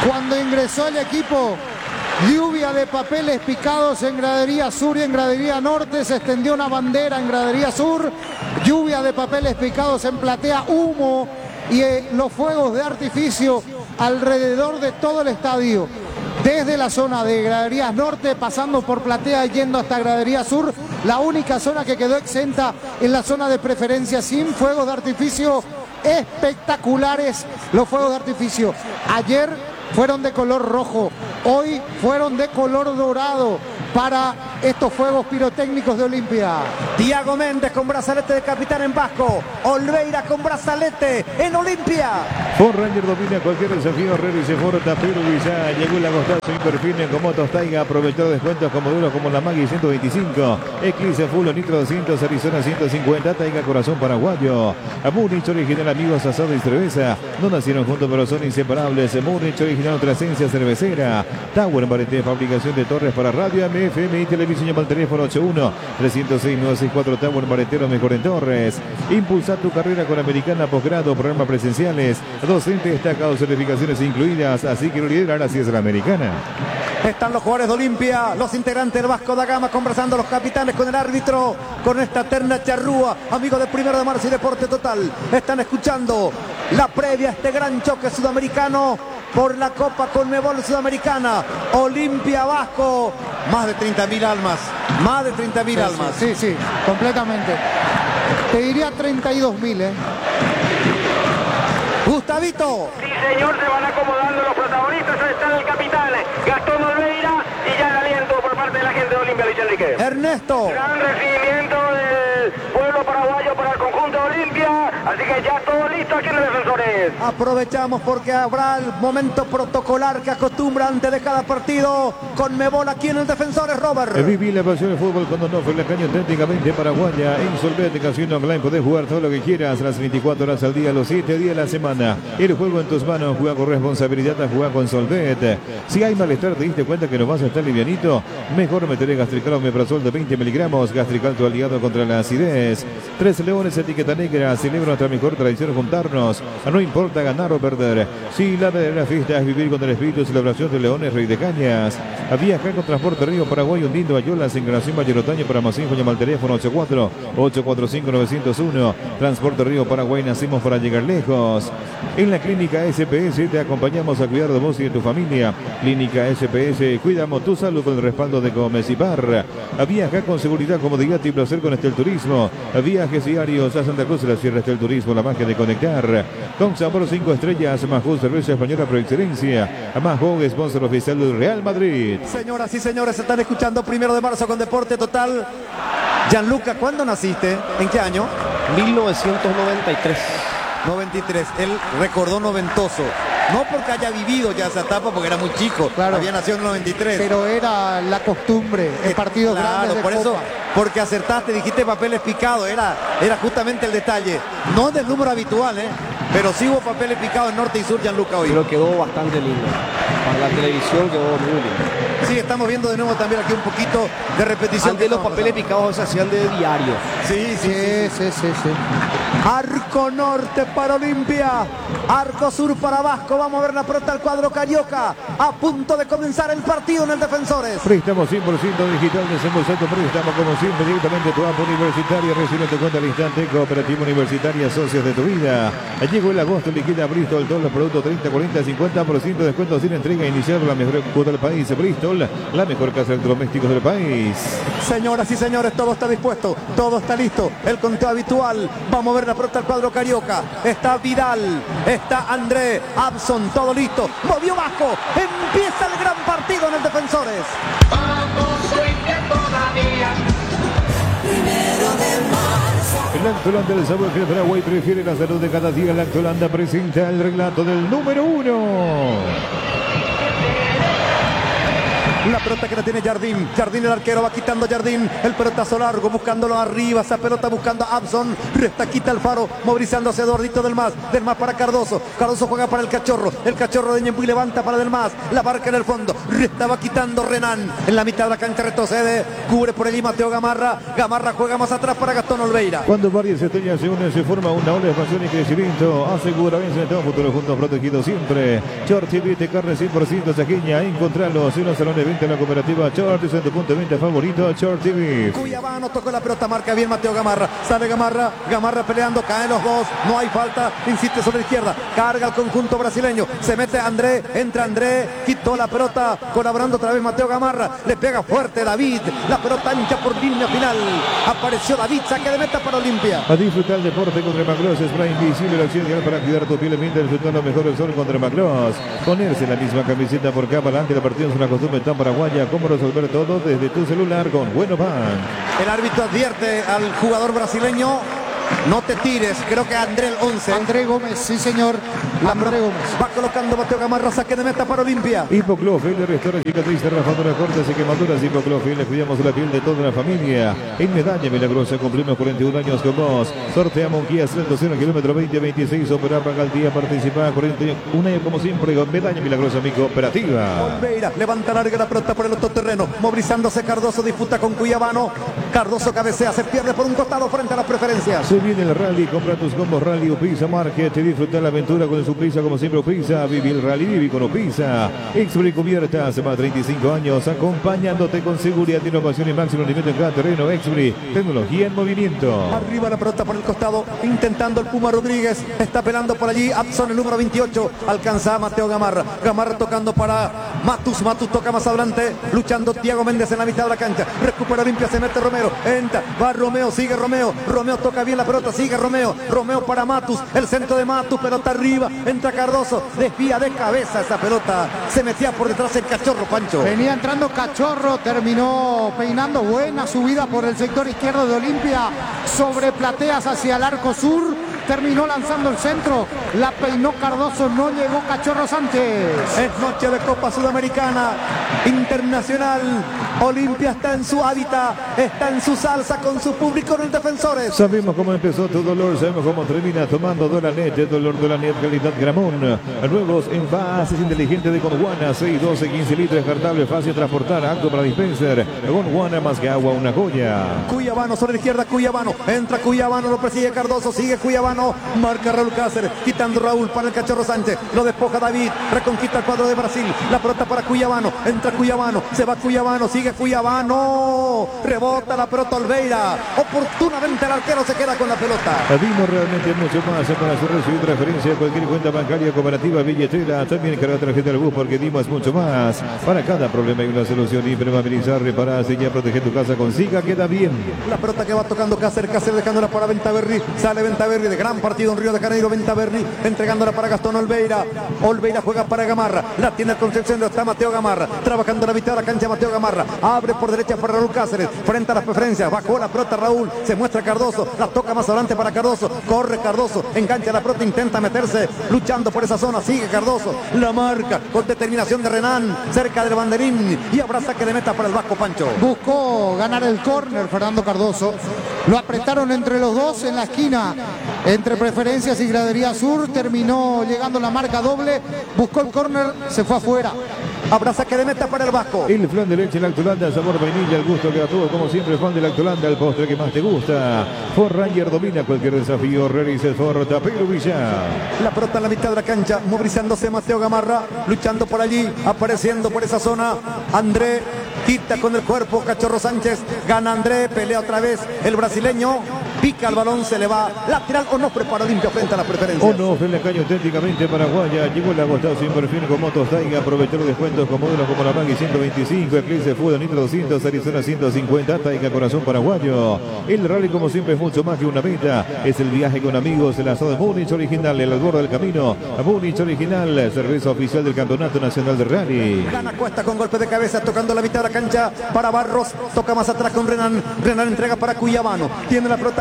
Cuando ingresó el equipo, lluvia de papeles picados en gradería sur y en gradería norte. Se extendió una bandera en gradería sur. Lluvia de papeles picados en platea, humo y los fuegos de artificio alrededor de todo el estadio. Desde la zona de graderías norte, pasando por platea y yendo hasta gradería sur. La única zona que quedó exenta es la zona de preferencia, sin fuegos de artificio. Espectaculares los fuegos de artificio. Ayer fueron de color rojo, hoy fueron de color dorado para estos fuegos pirotécnicos de Olimpia. Tiago Méndez con brazalete de capitán en Vasco. Olveira con brazalete en Olimpia. Ford Ranger domina cualquier desafío, realice Forta, pero ya llegó el agostazo Hiperfine con motos Taiga. Aprovechó descuentos como duros como la Maggi 125, Eclipse Full Nitro 200, Arizona 150, Taiga Corazón Paraguayo. A Múnich original, amigos, asado y cerveza. No nacieron juntos pero son inseparables. Múnich original, otra esencia cervecera. Tower Barete, fabricación de torres para radio, FM y televisión. Llama al teléfono 81-306-964. Tower Baretero, mejor en torres. Impulsa tu carrera con Americana, posgrado, programas presenciales, docentes destacados, certificaciones incluidas. Así que lo liderar, así es la Americana. Están los jugadores de Olimpia, los integrantes del Vasco da Gama, conversando los capitanes con el árbitro, con esta terna charrúa, amigos de 1 de marzo y Deporte Total. Están escuchando la previa a este gran choque sudamericano por la Copa Conmebol Sudamericana. Olimpia Vasco, más de 30.000 almas, más de 30.000 almas. Sí, completamente. Te diría 32.000, Gustavito. Sí, señor, se van acomodando los protagonistas. Ahí está el capitán Gastón Olveira y ya el aliento por parte de la gente de Olimpia, Luis Enrique. Ernesto. Gran recibimiento del pueblo paraguayo para el conjunto de Olimpia, así que ya todo listo aquí en los Defensores. Aprovechamos porque habrá el momento protocolar que acostumbra antes de cada partido Conmebol aquí en el Defensores, Robert. Viví la pasión del fútbol cuando no fue la caña auténticamente paraguaya. En Solvete Casino Online podés jugar todo lo que quieras, las 24 horas al día, los 7 días de la semana. El juego en tus manos, juega con responsabilidad, juega con Solvete. Si hay malestar, te diste cuenta que no vas a estar livianito, mejor meteré Gastrical Omeprazol de 20 miligramos. Gastrical, tu aliado contra la acidez. 3 Leones, etiqueta negra, celebra nuestra mejor tradición, juntarnos. No importa ganar o perder. Si la verdadera fiesta es vivir con el espíritu de celebración de Leones, Rey de Cañas. Viajar con Transporte Río Paraguay, hundiendo Ayolas, Encarnación Vallerotaño. Para más info, llama al teléfono 84-845-901. Transporte Río Paraguay, nacimos para llegar lejos. En la Clínica SPS te acompañamos a cuidar de vos y de tu familia. Clínica SPS, cuidamos tu salud con el respaldo de Gómez y Parra. Viaja con seguridad, comodidad y placer con Estel Turismo. Viajes diarios a Santa Cruz de la Sierra. Estel Turismo, la magia de conectar. Con sabor 5 estrellas, Majó, cerveza española por excelencia. Majó, sponsor oficial del Real Madrid. Señoras y señores, están escuchando 1 de marzo con Deporte Total. Gianluca, ¿cuándo naciste? ¿En qué año? 1993. 93, él recordó noventoso. No porque haya vivido ya esa etapa, porque era muy chico, claro, había nacido en 93. Pero era la costumbre en partidos grandes de por eso, Copa. porque acertaste, dijiste papeles picados, era justamente el detalle. No del número habitual, pero sí hubo papeles picados en norte y sur, Gianluca, hoy. Pero quedó bastante lindo. Para la televisión quedó muy lindo. Sí, estamos viendo de nuevo también aquí un poquito de repetición. Antes los papeles picados se hacían de diario. Sí. Sí. Arco norte para Olimpia, arco sur para Vasco. Vamos a ver la pelota al cuadro carioca. A punto de comenzar el partido en el Defensores. Préstamo 100% digital, desembolsa tu préstamo como siempre directamente a tu app universitaria. Recibe tu cuenta al instante. Cooperativa Universitaria, socios de tu vida. Llegó el agosto, liquida Bristol, todos los productos 30, 40, 50% de descuento sin entrega inicial. La mejor cuota del país, Bristol, la mejor casa de electrodomésticos del país. Señoras y señores, todo está dispuesto, todo está listo. El conteo habitual. Vamos a ver la pelota al cuadro carioca. Está Vidal, está André, Abson, todo listo. Movió Vasco. Empieza el gran partido en el Defensores. Vamos, todavía. 1 de marzo. El Lactolanda del sabor que el Paraguay prefiere, la salud de cada día. El Lactolanda presenta el relato del número 1. La pelota que la tiene Jardín. Jardín, el arquero, va quitando Jardín. El pelotazo largo, buscándolo arriba. Esa pelota buscando a Abson. Resta, quita Alfaro, movilizándose Eduardito Del Mas. Del Mas para Cardoso. Cardoso juega para el Cachorro. El Cachorro de Ñembuy levanta para Del Mas. La marca en el fondo. Resta, va quitando Renan. En la mitad de la cancha retrocede. Cubre por allí Mateo Gamarra. Gamarra juega más atrás para Gastón Olveira. Cuando varias estrellas se unen, se forma una ola de expansión y crecimiento. Asegura bien un futuro juntos protegido siempre. Short TV de carne 100% saqueña. Encontrarlos en los salones de venta de la cooperativa Short, en tu punto de venta favorito, Short TV. Cuyabano tocó la pelota, marca bien Mateo Gamarra. Sale Gamarra, Gamarra peleando, caen los dos. No hay falta, insiste sobre la izquierda. Carga el conjunto brasileño. Se mete André, entra André, quitó la pelota, colaborando otra vez Mateo Gamarra. Le pega fuerte David. La pelota ancha por línea final. Apareció David, saque de meta para Olimpia. A disfrutar el deporte contra Macross, spray invisible, la opción ideal para cuidar tu piel mientras disfrutando mejor el sol contra Macross. Ponerse la misma camiseta por capa delante de partidos es una costumbre tan paraguaya. Cómo resolver todo desde tu celular con Bueno Bank. El árbitro advierte al jugador brasileño: no te tires. Creo que André el 11. André Gómez, sí señor. André Gómez. Va colocando Mateo Gamarra, saque de meta para Olimpia. Hipoclofil, restaura cicatrices, rafaduras cortas y quemaduras. Hipoclofil, le cuidamos la piel de toda la familia. En Medalla Milagrosa cumplimos 41 años con vos. Sorteamos un Kia Celtos 1 kilómetro 2026. Operar para el día, participa 41 años como siempre con Medalla Milagrosa, mi cooperativa. Olveira levanta larga la pelota por el otro terreno. Movilizándose Cardoso, disputa con Cuyabano. Cardoso cabecea, se pierde por un costado frente a las preferencias. Se viene el rally, compra tus combos Rally Upisa Market y disfruta la aventura con su Upisa como siempre Upisa. Vivi el rally, vivi con Upisa. Expri cubierta hace más de 35 años, acompañándote con seguridad, innovación y máximo rendimiento en cada terreno. Expri, tecnología en movimiento. Arriba la pelota por el costado, intentando el Puma Rodríguez. Está pelando por allí Abson, el número 28. Alcanza a Mateo Gamarra. Gamarra tocando para Matus. Matus toca más adelante, luchando Thiago Méndez en la mitad de la cancha. Recupera Olimpia, se mete Romero. Entra, va Romeo, sigue Romeo. Romeo toca bien la pelota, sigue Romeo. Romeo para Matus, el centro de Matus, pelota arriba. Entra Cardoso, desvía de cabeza esa pelota. Se metía por detrás el Cachorro, Pancho. Venía entrando Cachorro, terminó peinando. Buena subida por el sector izquierdo de Olimpia sobre Plateas hacia el arco sur. Terminó lanzando el centro, la peinó Cardoso, no llegó Cachorro Sánchez. Es noche de Copa Sudamericana Internacional. Olimpia está en su hábitat, está en su salsa con su público en el Defensores. Sabemos cómo empezó tu dolor, sabemos cómo termina tomando Dolanet, dolor Dolanet, calidad Gramón. Nuevos envases inteligentes de Gondwana, 6, 12, 15 litros, descartable, fácil de transportar, apto para dispenser. Gondwana más que agua, una joya. Cuyabano sobre la izquierda, Cuyabano, entra Cuyabano, lo persigue Cardoso, sigue Cuyabano. Marca Raúl Cáceres, quitando Raúl para el Cachorro Sánchez, lo despoja David, reconquista el cuadro de Brasil, la pelota para Cuyabano, entra Cuyabano, se va Cuyabano, sigue Cuyabano, rebota la pelota Olveira, oportunamente el arquero se queda con la pelota. Vimos realmente mucho más para su recibir transferencia, cualquier cuenta bancaria, cooperativa, billetera, también carga tarjeta del bus porque dimos mucho más. Para cada problema hay una solución, impermeabilizar, reparar, sellar, proteger tu casa con Siga, queda bien. La pelota que va tocando Cáceres, Cáceres dejándola para Ventaverri, sale Ventaverri de gran partido en Río de Janeiro, Ventaverri entregándola para Gastón Olveira. Olveira juega para Gamarra, la tiene Concepción, está Mateo Gamarra, trabajando la mitad de la cancha Mateo Gamarra, abre por derecha para Raúl Cáceres, frente a las preferencias, bajó la pelota Raúl, se muestra Cardoso, la toca más adelante para Cardoso, corre Cardoso, engancha la pelota, intenta meterse, luchando por esa zona, sigue Cardoso, la marca con determinación de Renan, cerca del banderín, y habrá saque de meta para el Vasco Pancho. Buscó ganar el córner Fernando Cardoso, lo apretaron entre los dos en la esquina, entre Preferencias y Gradería Sur, terminó llegando la marca doble, buscó el córner, se fue afuera. Habrá saque de meta para el Vasco. El flan de leche Lactolanda, sabor vainilla, el gusto que a todo, como siempre, fan de Lactolanda, el postre que más te gusta. Ford Ranger domina cualquier desafío, realiza el Ford Tapero Villar. La pelota en la mitad de la cancha, movilizándose Mateo Gamarra, luchando por allí, apareciendo por esa zona. André quita con el cuerpo, Cachorro Sánchez, gana André, pelea otra vez el brasileño, pica el balón, se le va, lateral Onofre para Olimpia frente a la preferencia. Onofre en la calle auténticamente paraguaya, llegó el agotado sin perfil con motos Taiga, aprovechó los descuentos con modelos como la Maggi 125, Eclipse Fudo Nitro 200, Arizona 150, Taiga Corazón Paraguayo. El rally como siempre es mucho más que una meta, es el viaje con amigos, el asado de Múnich original, el albor del camino, Múnich original, cerveza oficial del Campeonato Nacional de Rally. Gana Cuesta con golpe de cabeza, tocando la mitad de la cancha para Barros, toca más atrás con Renan, Renan entrega para Cuyabano, tiene la pelota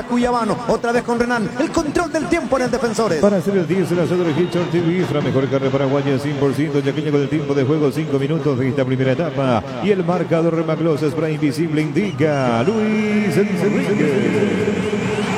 Cuyabano, otra vez con Renan. El control del tiempo en el Defensores. Para hacer el 10, el asador Hitchcock TV, la mejor carne paraguaya 100%, yaqueña con el tiempo de juego 5 minutos de esta primera etapa. Y el marcador Remaglosa Spray Invisible indica Luis Enrique.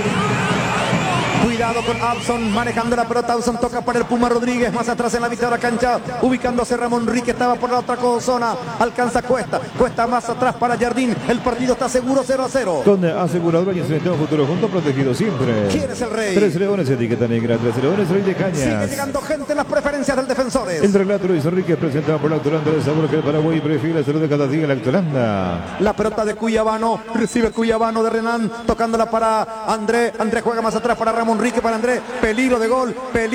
Cuidado con Abson, manejando la pelota. Abson toca para el Puma Rodríguez, más atrás en la mitad de la cancha, ubicándose Ramón Rique, estaba por la otra zona, alcanza Cuesta más atrás para Jardín. El partido está seguro 0-0. Con aseguradora y un futuro junto, protegido siempre. ¿Quién es el rey? 3 Leones, etiqueta negra, 3 Leones, Rey de Cañas. Sigue llegando gente en las preferencias del Defensores. El relato Luis Enrique presentado por la Autolanda de sabor que el Paraguay prefiere salud de cada día la Autolanda. La pelota de Cuyabano, recibe Cuyabano de Renan, tocándola para André juega más atrás para Ramón Rique, para André, peligro de gol,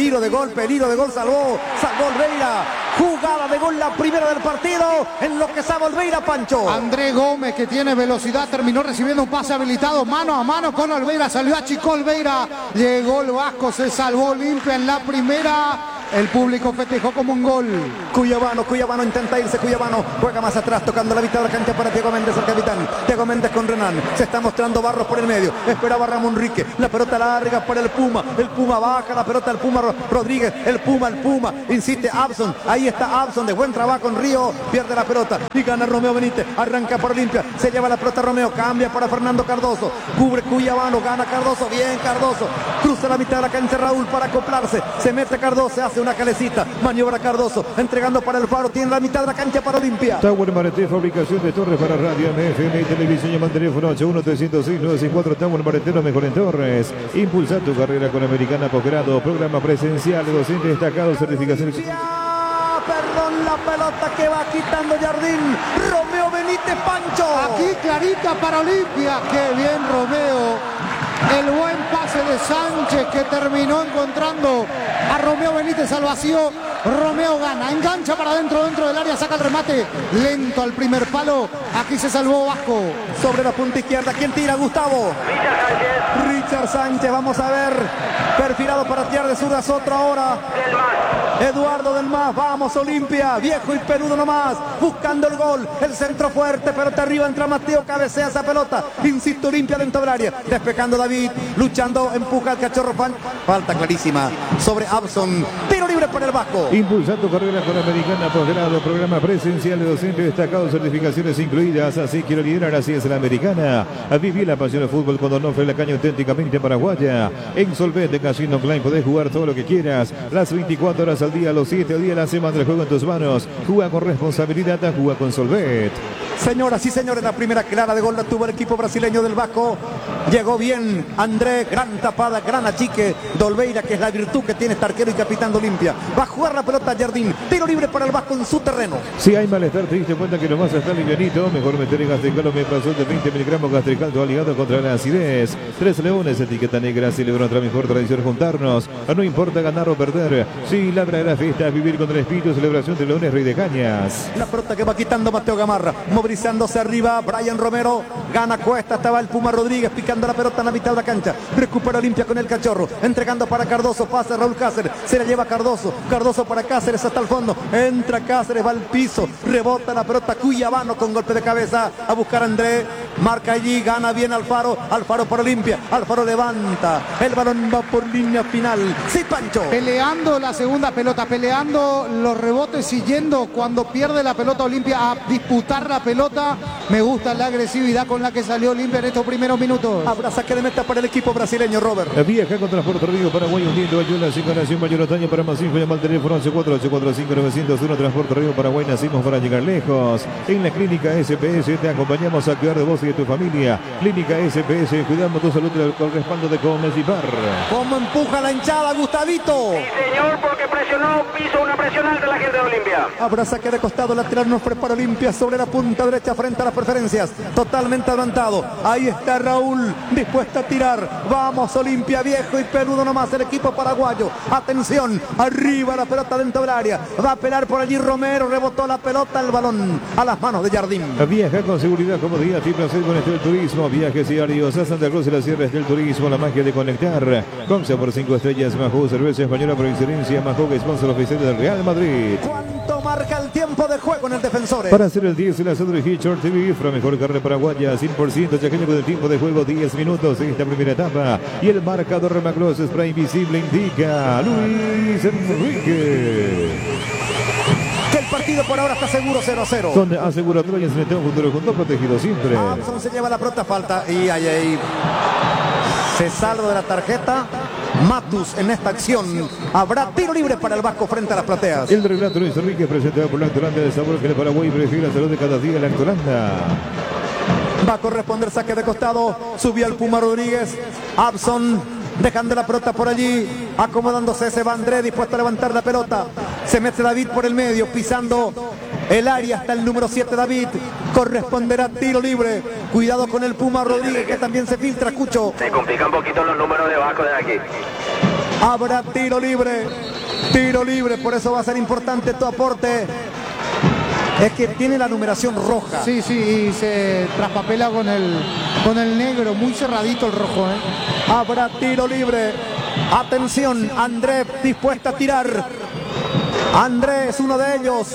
salvó Olveira, jugada de gol, la primera del partido, en lo que sabe Olveira, Pancho. André Gómez, que tiene velocidad, terminó recibiendo un pase habilitado mano a mano con Olveira, salió achicó Olveira, llegó el Vasco, se salvó Olimpia en la primera. El público festejó como un gol. Cuyabano intenta irse, Cuyabano juega más atrás, tocando la mitad de la cancha para Diego Méndez, el capitán. Diego Méndez con Renan, se está mostrando Barros por el medio, esperaba Ramón Rique, la pelota larga para el Puma baja la pelota, el Puma Rodríguez, el Puma, insiste Abson, ahí está Abson, de buen trabajo en Río, pierde la pelota y gana Romeo Benítez, arranca por Olimpia, se lleva la pelota Romeo, cambia para Fernando Cardoso, cubre Cuyabano, gana Cardoso, bien Cardoso, cruza la mitad de la cancha Raúl para acoplarse, se mete Cardoso, hace una calecita, maniobra Cardoso, entregando para el Faro, tiene la mitad de la cancha para Olimpia. Tower Mareté, fabricación de torres para radio, FM y televisión, llama al teléfono 81-306-964, Tower Mareté, lo mejor en torres. Impulsa tu carrera con Americana Posgrado, programa presencial de docente destacado, certificación. Perdón, la pelota que va quitando Jardín, Romeo Benítez, Pancho. Aquí clarita para Olimpia, qué bien Romeo. El buen pase de Sánchez que terminó encontrando a Romeo Benítez al vacío. Romeo gana, engancha para dentro del área, saca el remate, lento al primer palo. Aquí se salvó Vasco. Sobre la punta izquierda, ¿quién tira? Gustavo. Richard Sánchez, vamos a ver. Perfilado para tirar de zurda, otro ahora. Eduardo del Mas, vamos Olimpia, viejo y peludo nomás, buscando el gol, el centro fuerte, pelota arriba, entra Mateo, cabecea esa pelota, insisto, Olimpia dentro del área, despejando David, luchando, empuja al cachorro, falta clarísima sobre Abson, tiro libre para el Vasco. Impulsa tu carrera con Americana Posgrado, programa presencial de docente destacado, certificaciones incluidas, así quiero liderar, así es la Americana. Viví la pasión del fútbol con Donofre, la caña auténticamente paraguaya. En Solvente Casino Online podés jugar todo lo que quieras, las 24 horas al día, los 7 días de la semana, el juego en tus manos. Juega con responsabilidad, juega con Solvet. Señoras y señores, la primera clara de gol la tuvo el equipo brasileño del Vasco. Llegó bien André, gran tapada, gran achique de Olveira, que es la virtud que tiene este arquero y capitán de Olimpia. Va a jugar la pelota Jardín, tiro libre para el Vasco en su terreno. Si hay malestar, te diste cuenta que nomás está livianito, mejor meter en Gastrical o Omeprazol de 20 miligramos Gastrical, tu aliado contra la acidez. 3 Leones, etiqueta negra, celebra otra mejor tradición juntarnos. No importa ganar o perder, si la verdadera fiesta es vivir con el espíritu de celebración de Leones Rey de Cañas. La pelota que va quitando Mateo Gamarra, movilizándose arriba, Brian Romero, gana Cuesta, estaba el Puma Rodríguez picando la pelota en la mitad de la cancha, recupera Olimpia con el cachorro, entregando para Cardoso, pasa Raúl Cáceres, se la lleva Cardoso para Cáceres hasta el fondo, entra Cáceres, va al piso, rebota la pelota Cuyabano con golpe de cabeza, a buscar a André, marca allí, gana bien Alfaro por Olimpia, Alfaro levanta, el balón va por línea final, sí Pancho. Peleando la segunda pelota, peleando los rebotes y yendo cuando pierde la pelota Olimpia a disputar la pelota. Me gusta la agresividad con la que salió Olimpia en estos primeros minutos. Habrá saque de meta para el equipo brasileño, Robert. Viaja con Transporte Río Paraguay, hundiendo ayuda, 5 Nación Mayor Otaño para más info, llama al teléfono 114845-901, Transporte Río Paraguay, nacimos para llegar lejos. En la Clínica SPS te acompañamos a cuidar de vos y de tu familia. Clínica SPS, cuidamos tu salud con respaldo de Gómez y Par. ¿Cómo empuja la hinchada, Gustavito? Sí, señor, porque presionó, piso una presión alta la gente de Olimpia. Habrá saque de costado lateral, nos prepara Olimpia sobre la punta derecha frente a las preferencias. Totalmente adelantado. Ahí está Raúl, dispuesto a tirar. Vamos Olimpia, viejo y peludo nomás el equipo paraguayo. Atención, arriba la pelota dentro del área. Va a pelar por allí Romero, rebotó la pelota, el balón a las manos de Jardín. Viaja con seguridad, comodidad y placer usted con Estel Turismo, viajes diarios a Santa Cruz de la Sierra. Estel Turismo, la magia de conectar. Conce por 5 estrellas, Mahou, cerveza española por excelencia, Mahou, sponsor oficial del Real Madrid. ¿Cuánto marca el tiempo de juego en el Defensores? Para hacer el 10 en la Sandro Hitchard TV, Ifra, mejor carne paraguaya, 100% chaqueño con el tiempo de juego, 10 minutos en esta primera etapa. Y el marcador Macross Spray Invisible indica Luis Enrique. Que el partido por ahora está seguro 0-0. Son aseguratorias en este futuro junto protegido siempre. Abson se lleva la pelota, falta y ahí se salva de la tarjeta. Matus en esta acción. Habrá tiro libre para el Vasco frente a las plateas. El relato Luis Enrique presentado por la Lactolanda de sabor que el Paraguay prefiere la salud de cada día. La Lactolanda. Va a corresponder saque de costado. Subió el Puma Rodríguez. Abson dejando la pelota por allí. Acomodándose. Se va André dispuesto a levantar la pelota. Se mete David por el medio. Pisando el área hasta el número 7 David. Corresponderá tiro libre. Cuidado con el Puma Rodríguez que también se filtra, Cucho. Se complican un poquito los números de Vasco de aquí. Habrá tiro libre. Tiro libre, por eso va a ser importante tu aporte. Es que tiene la numeración roja. Sí, y se traspapela con el negro, muy cerradito el rojo, ¿eh? Habrá tiro libre. Atención, André dispuesta a tirar. André es uno de ellos.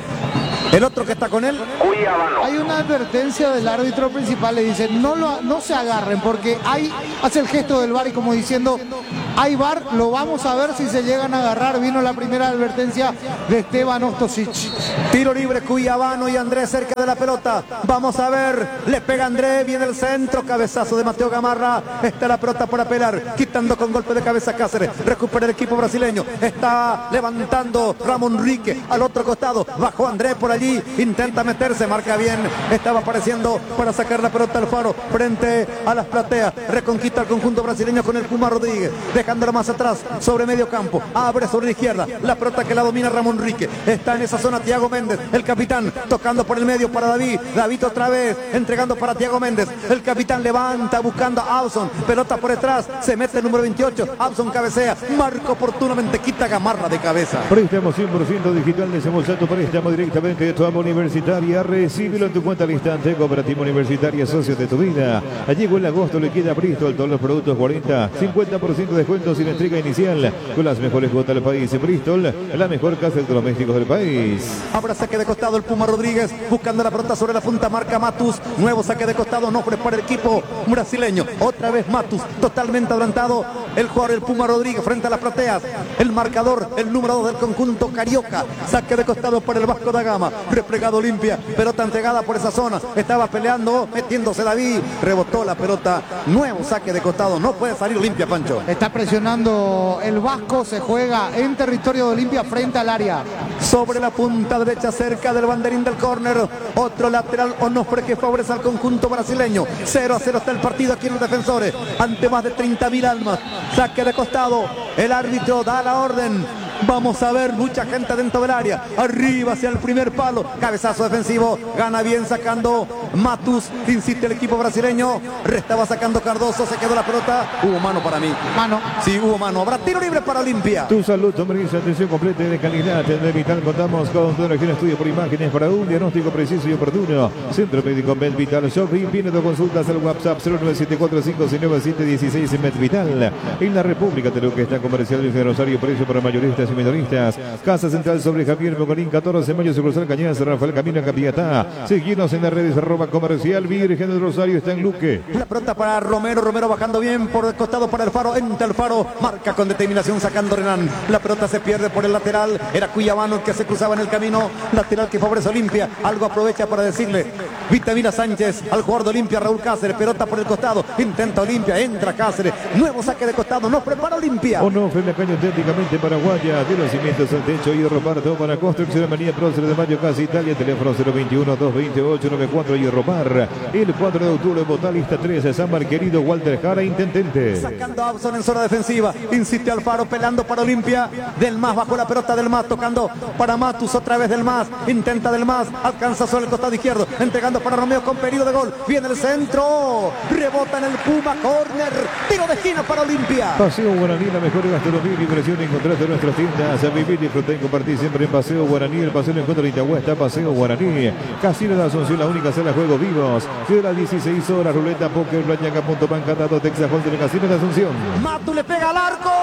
El otro que está con él. Cuyabano. Hay una advertencia del árbitro principal, le dice, no se agarren, porque hace el gesto del VAR y como diciendo, hay VAR, lo vamos a ver si se llegan a agarrar. Vino la primera advertencia de Esteban Ostosic. Tiro libre, Cuyabano y Andrés cerca de la pelota. Vamos a ver, le pega Andrés, viene el centro, cabezazo de Mateo Gamarra. Está la pelota por apelar, quitando con golpe de cabeza Cáceres. Recupera el equipo brasileño. Está levantando Ramón Rique al otro costado. Bajó Andrés por allí, intenta meterse, marca bien. Estaba apareciendo para sacar la pelota al Faro frente a las plateas. Reconquista el conjunto brasileño con el Puma Rodríguez, dejándolo más atrás sobre medio campo. Abre sobre la izquierda, la pelota que la domina Ramón Rique. Está en esa zona Thiago Méndez, el capitán, tocando por el medio para David. David otra vez, entregando para Thiago Méndez. El capitán levanta buscando a Abson. Pelota por detrás, se mete el número 28. Abson cabecea, marca oportunamente, quita Gamarra de cabeza. Préstamo 100% digital de Semosato, préstamo directamente de tu amo universitaria. Recíbelo en tu cuenta al instante. Cooperativa Universitaria, socios de tu vida. Llegó el agosto, le queda Bristol, todos los productos 50% de descuento sin entrega inicial, con las mejores cuotas del país. Bristol, la mejor casa de electrodomésticos del país. Habrá saque de costado el Puma Rodríguez, buscando la pelota sobre la punta, marca Matus. Nuevo saque de costado, no para el equipo brasileño. Otra vez Matus, totalmente adelantado el jugador, el Puma Rodríguez, frente a las plateas. El marcador, el número 2 del conjunto carioca. Saque de costado para el Vasco da Gama. Replegado Olimpia, pelota entregada por esa zona. Estaba peleando, metiéndose David. Rebotó la pelota. Nuevo saque de costado, no puede salir Olimpia, Pancho. Está presionando el Vasco, se juega en territorio de Olimpia frente al área. Sobre la punta derecha, cerca del banderín del córner. Otro lateral Onofre que favorece al conjunto brasileño. 0-0 está el partido aquí en los Defensores, ante más de 30.000 almas. Saque de costado, el árbitro da la orden. Vamos a ver mucha gente dentro del área. Arriba hacia el primer palo. Cabezazo defensivo. Gana bien sacando Matus. Insiste el equipo brasileño. Restaba sacando Cardoso. Se quedó la pelota. Hubo mano para mí. Mano. Sí, hubo mano. Habrá tiro libre para Olimpia. Tu salud, hombre, atención completa y de calidad. En Vital contamos con toda la región estudio por imágenes para un diagnóstico preciso y oportuno. Centro Médico Medvital Shopping. Viene de consultas al WhatsApp 0974-569-716 en Medvital. En la República de lo que está comercial de Rosario, precio para mayoristas y minoristas. Casa Central sobre Javier Mocorín, 14 mayo, sucursal Cañas, Rafael Camino, Capiatá. Seguimos en las redes @comercial Virgen del Rosario, está en Luque. La pelota para Romero bajando bien por el costado para el Faro, entra el Faro, marca con determinación sacando Renan. La pelota se pierde por el lateral, era Cuyabano el que se cruzaba en el camino, lateral que favorece Olimpia. Algo aprovecha para decirle Vitamina Sánchez al jugador de Olimpia, Raúl Cáceres. Pelota por el costado, intenta Olimpia, entra Cáceres, nuevo saque de costado, no prepara Olimpia. Onofre, la caña auténticamente paraguaya, de los cimientos al techo y reparto para construcción Avenida Prócer de Mayo, Casa Italia, teléfono 021-228-94 y Ropar. El 4 de octubre, Botalista 13, San Marquerido, Walter Jara, intendente. Sacando a Abson en zona defensiva, insiste Alfaro, pelando para Olimpia. Del Mas bajo la pelota del Mas, tocando para Matus, otra vez del Mas, intenta del Mas, alcanza sobre el costado izquierdo, entregando para Romeo con pedido de gol. Viene el centro, rebota en el Puma, córner, tiro de esquina para Olimpia. Paseo Guaraní, la mejor gastronomía y diversión. Encontraste nuestros tiendas. Vivir, disfrutar y compartir siempre en Paseo Guaraní. El Paseo del Encuentro de Itagüí está Paseo Guaraní. Casino de Asunción, la única sala de juegos vivos. De las 16 horas, ruleta, póker, blañaca.pan, catado, Texas Hold'em, el Casino de Asunción. Matu le pega al arco.